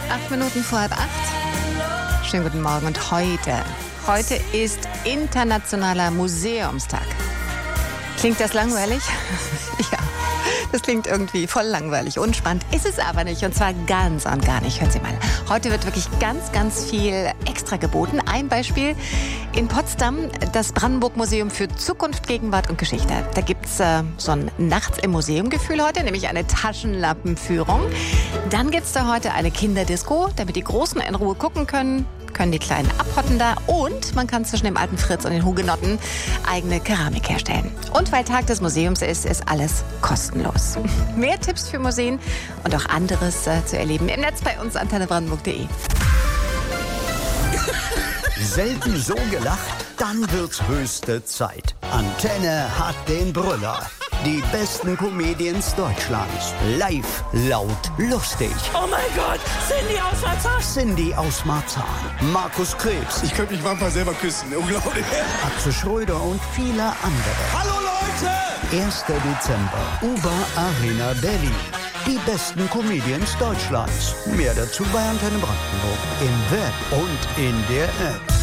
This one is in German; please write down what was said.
8 Minuten vor 7:30. Schönen guten Morgen und heute ist Internationaler Museumstag. Klingt das langweilig? Ja, das klingt irgendwie voll langweilig. Unspannend ist es aber nicht, und zwar ganz und gar nicht. Hören Sie mal, heute wird wirklich ganz, ganz viel extra geboten. Ein Beispiel: in Potsdam das Brandenburg-Museum für Zukunft, Gegenwart und Geschichte. Da gibt's so ein Nachts-im-Museum-Gefühl heute, nämlich eine Taschenlampenführung. Dann gibt's da heute eine Kinderdisco, damit die Großen in Ruhe gucken können die Kleinen abhotten da, und man kann zwischen dem alten Fritz und den Hugenotten eigene Keramik herstellen. Und weil Tag des Museums ist alles kostenlos. Mehr Tipps für Museen und auch anderes zu erleben im Netz bei uns, antennebrandenburg.de. Selten so gelacht, dann wird's höchste Zeit. Antenne hat den Brüller. Die besten Comedians Deutschlands. Live, laut, lustig. Oh mein Gott, Cindy aus Marzahn. Cindy aus Marzahn. Markus Krebs. Ich könnte mich manchmal selber küssen, unglaublich. Atze Schröder und viele andere. Hallo Leute! 1. Dezember, UBA Arena Berlin. Die besten Comedians Deutschlands. Mehr dazu bei Antenne Brandenburg. Im Web und in der App.